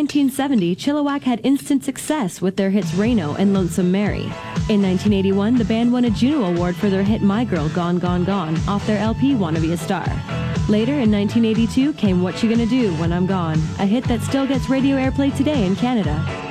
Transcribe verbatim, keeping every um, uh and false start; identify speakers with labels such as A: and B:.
A: nineteen seventy, Chilliwack had instant success with their hits Reno and Lonesome Mary. In nineteen eighty-one, the band won a Juno Award for their hit My Girl, Gone, Gone, Gone off their L P Wanna Be a Star. Later, in nineteen eighty-two, came What You Gonna Do When I'm Gone, a hit that still gets radio airplay today in Canada.